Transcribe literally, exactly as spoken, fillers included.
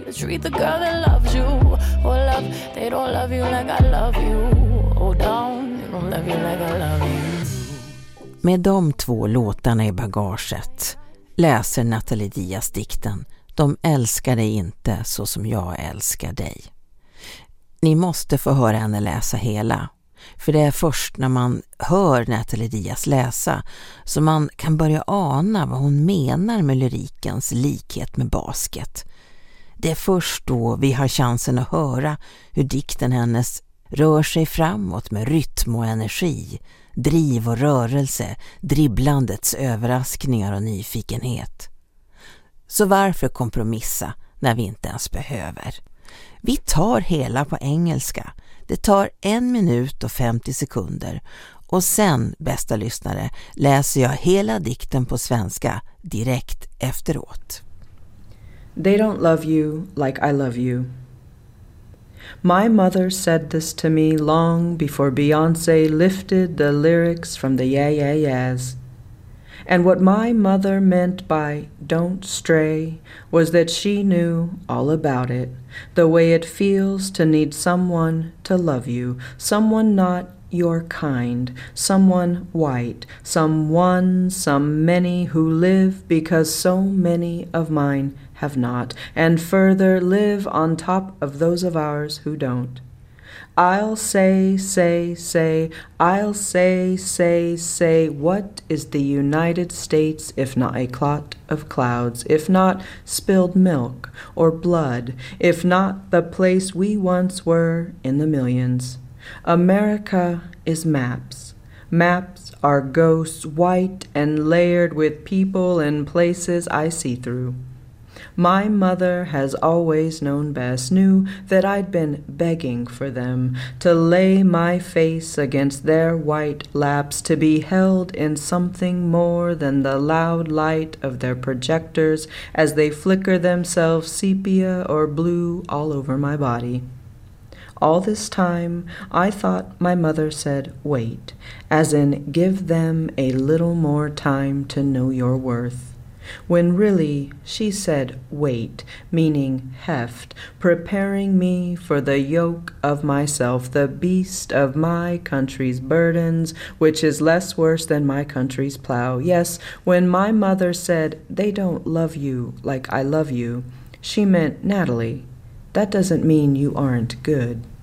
you treat the girl that loves you. Oh love, they don't love you like I love you. Oh down, they don't love you like I love you. Med de två låtarna i bagaget läser Nathalie Diaz dikten De älskar dig inte så som jag älskar dig. Ni måste få höra henne läsa hela. För det är först när man hör Nathalie Diaz läsa som man kan börja ana vad hon menar med lyrikens likhet med basket. Det är först då vi har chansen att höra hur dikten hennes rör sig framåt med rytm och energi, driv och rörelse, dribblandets överraskningar och nyfikenhet. Så varför kompromissa när vi inte ens behöver? Vi tar hela på engelska. Det tar en minut och femtio sekunder. Och sen, bästa lyssnare, läser jag hela dikten på svenska direkt efteråt. They don't love you like I love you. My mother said this to me long before Beyoncé lifted the lyrics from the yeah yeah yeahs. And what my mother meant by don't stray was that she knew all about it, the way it feels to need someone to love you, someone not your kind, someone white, someone, some many who live because so many of mine have not, and further live on top of those of ours who don't. I'll say, say, say, I'll say, say, say, what is the United States if not a clot of clouds, if not spilled milk or blood, if not the place we once were in the millions? America is maps. Maps are ghosts, white and layered with people and places I see through. My mother has always known best, knew that I'd been begging for them to lay my face against their white laps, to be held in something more than the loud light of their projectors as they flicker themselves sepia or blue all over my body. All this time, I thought my mother said, wait, as in give them a little more time to know your worth. When really she said wait, meaning heft, preparing me for the yoke of myself, the beast of my country's burdens, which is less worse than my country's plow. Yes, when my mother said, they don't love you like I love you, she meant, Natalie, that doesn't mean you aren't good.